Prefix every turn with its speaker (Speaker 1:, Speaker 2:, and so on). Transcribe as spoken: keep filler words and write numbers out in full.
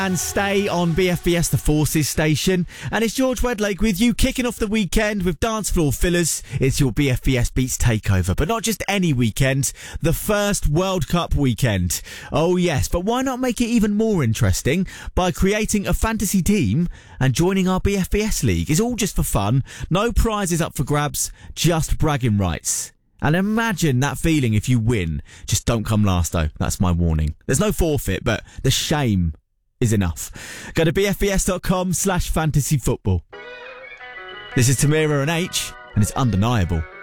Speaker 1: And stay on B F B S, the Forces station. And it's George Wedlake with you, kicking off the weekend with dance floor fillers. It's your B F B S Beats takeover, but not just any weekend, the first World Cup weekend. Oh yes, but why not make it even more interesting by creating a fantasy team and joining our B F B S league? It's all just for fun, no prizes up for grabs, just bragging rights. And imagine that feeling if you win. Just don't come last though, that's my warning. There's no forfeit, but the shame is enough. Go to bfbs.com slash fantasy football. This is Tamira and H, and it's undeniable.